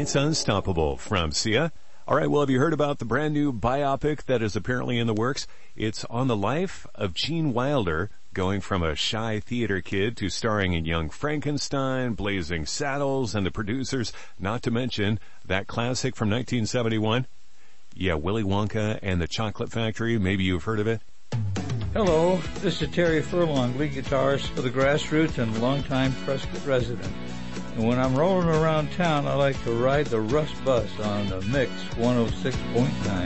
It's Unstoppable from Sia. All right, well, have you heard about the brand new biopic that is apparently in the works? It's on the life of Gene Wilder, going from a shy theater kid to starring in Young Frankenstein, Blazing Saddles, and the producers, not to mention that classic from 1971. Yeah, Willy Wonka and the Chocolate Factory. Maybe you've heard of it. Hello, this is Terry Furlong, lead guitarist for the Grassroots and longtime Prescott resident. And when I'm rolling around town, I like to ride the Rush Bus on the Mix 106.9.